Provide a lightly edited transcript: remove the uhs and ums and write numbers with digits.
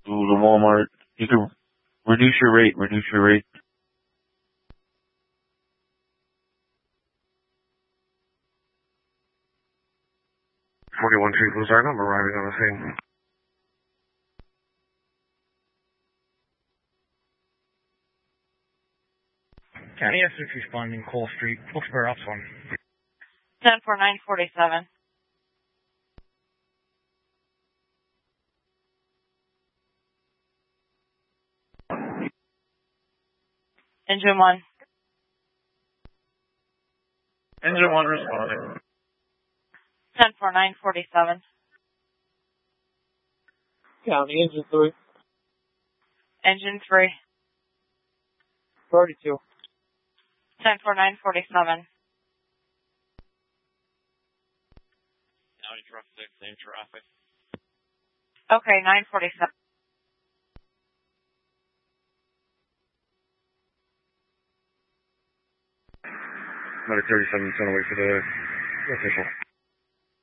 to the Walmart. You can reduce your rate. 41 Street Luzerne, I'm arriving on the scene. County S6 responding, Cole Street, Wilkes-Barre Ops 1. 10-4947. Engine 1. Engine 1 responding. 10-4947. County Engine 3. Engine 3. 32. 10-4947. County Truck 6, same traffic. Okay, 947. Another 37 cent away for the official.